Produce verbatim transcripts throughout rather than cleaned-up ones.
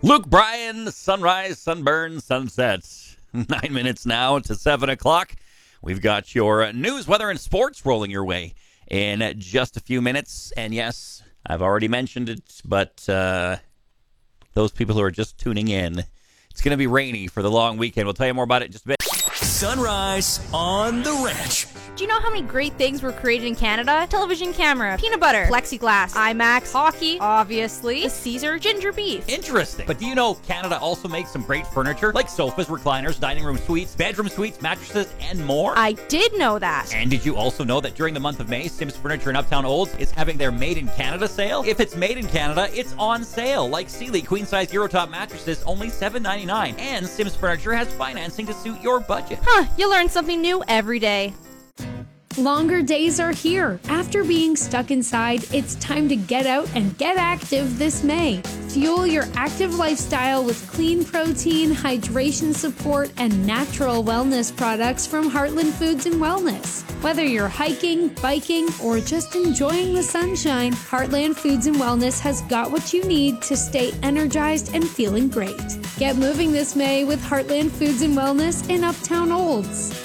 Luke Bryan, sunrise, sunburn, sunsets. Nine minutes now to seven o'clock. We've got your news, weather, and sports rolling your way in just a few minutes. And yes, I've already mentioned it, but uh, those people who are just tuning in, it's going to be rainy for the long weekend. We'll tell you more about it in just a bit. Sunrise on the Ranch. Do you know how many great things were created in Canada? Television camera, peanut butter, plexiglass, IMAX, hockey, obviously, the Caesar, ginger beef. Interesting. But do you know Canada also makes some great furniture, like sofas, recliners, dining room suites, bedroom suites, mattresses, and more? I did know that. And did you also know that during the month of May, Sims Furniture in Uptown Olds is having their Made in Canada sale? If it's made in Canada, it's on sale, like Sealy queen-size Eurotop mattresses, only seven ninety-nine. And Sims Furniture has financing to suit your budget. Huh, you learn something new every day. Longer days are here. After being stuck inside, it's time to get out and get active this May. Fuel your active lifestyle with clean protein, hydration support, and natural wellness products from Heartland Foods and Wellness. Whether you're hiking, biking, or just enjoying the sunshine, Heartland Foods and Wellness has got what you need to stay energized and feeling great. Get moving this May with Heartland Foods and Wellness in Uptown Olds.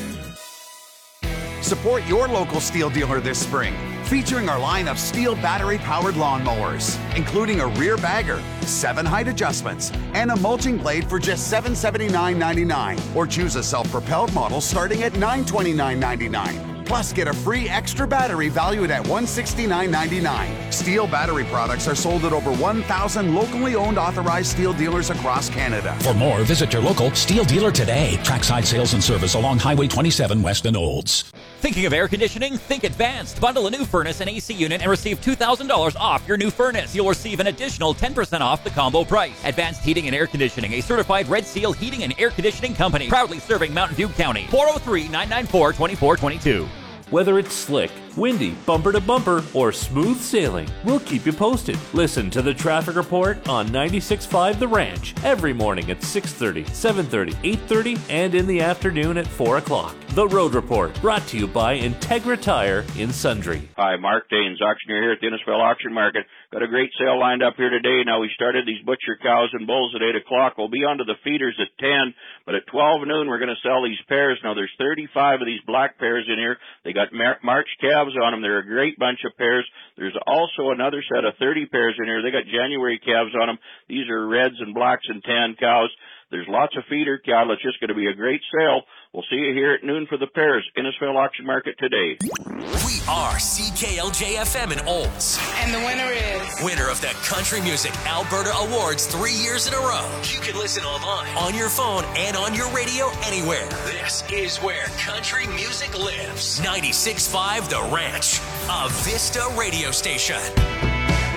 Support your local Steel dealer this spring, featuring our line of Steel battery-powered lawnmowers, including a rear bagger, seven height adjustments, and a mulching blade for just seven seventy-nine ninety-nine. Or choose a self-propelled model starting at nine twenty-nine ninety-nine. Plus, get a free extra battery valued at one sixty-nine ninety-nine. Steel battery products are sold at over one thousand locally owned authorized Steel dealers across Canada. For more, visit your local Steel dealer today. Trackside sales and service along Highway twenty-seven West in Olds. Thinking of air conditioning? Think Advanced. Bundle a new furnace and A C unit and receive two thousand dollars off your new furnace. You'll receive an additional ten percent off the combo price. Advanced Heating and Air Conditioning, a certified Red Seal heating and air conditioning company, proudly serving Mountain View County. four oh three, nine nine four, two four two two. Whether it's slick, windy, bumper to bumper, or smooth sailing, we'll keep you posted. Listen to the traffic report on ninety-six point five The Ranch every morning at six thirty, seven thirty, eight thirty, and in the afternoon at four o'clock. The Road Report, brought to you by Integra Tire in Sundre. Hi, Mark Daines, auctioneer here at the Innisfil Auction Market. Got a great sale lined up here today. Now, we started these butcher cows and bulls at eight o'clock. We'll be on to the feeders at ten, but at twelve noon, we're going to sell these pairs. Now, there's thirty-five of these black pairs in here. They got Mar- March calves on them. They're a great bunch of pairs. There's also another set of thirty pairs in here. They got January calves on them. These are reds and blacks and tan cows. There's lots of feeder cattle. It's just going to be a great sale. We'll see you here at noon for the pairs. Innisfil Auction Market today. We are C K L J F M in Olds. And the winner is... Winner of the Country Music Alberta Awards three years in a row. You can listen online, on your phone, and on your radio anywhere. This is where country music lives. ninety-six point five The Ranch, a Vista radio station.